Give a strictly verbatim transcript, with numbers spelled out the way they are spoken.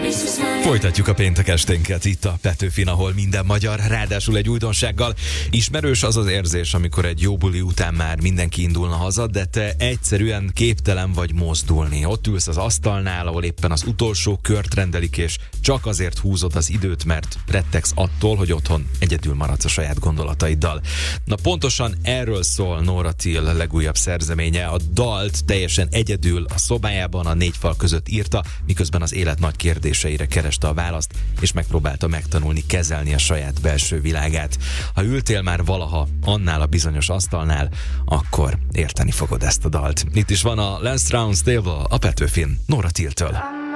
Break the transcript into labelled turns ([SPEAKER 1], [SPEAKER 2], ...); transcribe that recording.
[SPEAKER 1] Folytatjuk a péntek esténket itt a Petőfin, ahol minden magyar, ráadásul egy újdonsággal. Ismerős az az érzés, amikor egy jó buli után már mindenki indulna haza, de te egyszerűen képtelen vagy mozdulni. Ott ülsz az asztalnál, ahol éppen az utolsó kört rendelik, és csak azért húzod az időt, mert rettegsz attól, hogy otthon egyedül maradsz a saját gondolataiddal. Na pontosan erről szól Nora Till legújabb szerzeménye. A dalt teljesen egyedül a szobájában a négy fal között írta, miközben az élet nagy kérdéseire kereste a választ, és megpróbálta megtanulni kezelni a saját belső világát. Ha ültél már valaha annál a bizonyos asztalnál, akkor érteni fogod ezt a dalt. Itt is van a Last Round Table a Petőfin Nora Tilltől.